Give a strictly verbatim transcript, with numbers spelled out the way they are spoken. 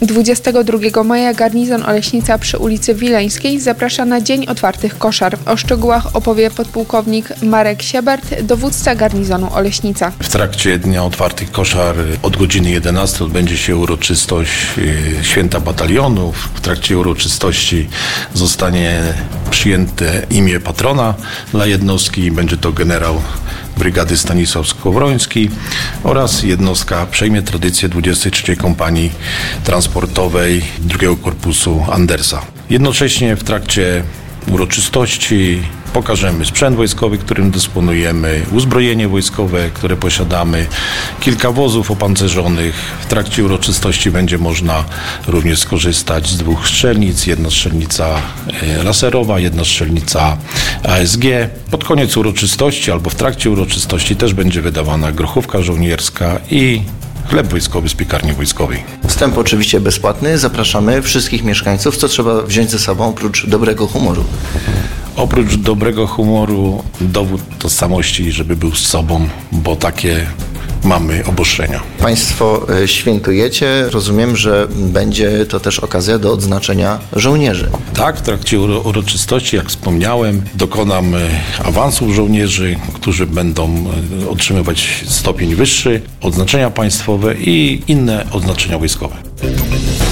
dwudziestego drugiego maja garnizon Oleśnica przy ulicy Wileńskiej zaprasza na Dzień Otwartych Koszar. O szczegółach opowie podpułkownik Marek Siebert, dowódca garnizonu Oleśnica. W trakcie Dnia Otwartych Koszar od godziny jedenastej odbędzie się uroczystość Święta Batalionów. W trakcie uroczystości zostanie przyjęte imię patrona dla jednostki. Będzie to generał brygady Stanisław Skowroński oraz jednostka przejmie tradycję dwudziestej trzeciej Kompanii Transportowej drugiego Korpusu Andersa. Jednocześnie w trakcie uroczystości pokażemy sprzęt wojskowy, którym dysponujemy, uzbrojenie wojskowe, które posiadamy, kilka wozów opancerzonych. W trakcie uroczystości będzie można również skorzystać z dwóch strzelnic, jedna strzelnica laserowa, jedna strzelnica A S G. Pod koniec uroczystości albo w trakcie uroczystości też będzie wydawana grochówka żołnierska i chleb wojskowy z piekarni wojskowej. Wstęp oczywiście bezpłatny. Zapraszamy wszystkich mieszkańców. Co trzeba wziąć ze sobą oprócz dobrego humoru? Oprócz dobrego humoru, dowód tożsamości, żeby był z sobą, bo takie mamy obostrzenia. Państwo świętujecie. Rozumiem, że będzie to też okazja do odznaczenia żołnierzy. Tak, w trakcie uro- uroczystości, jak wspomniałem, dokonam awansów żołnierzy, którzy będą otrzymywać stopień wyższy, odznaczenia państwowe i inne odznaczenia wojskowe.